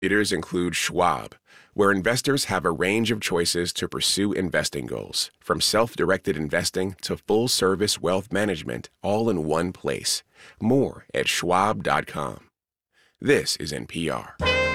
Leaders include Schwab, where investors have a range of choices to pursue investing goals, from self-directed investing to full-service wealth management, all in one place. More at schwab.com. This is NPR.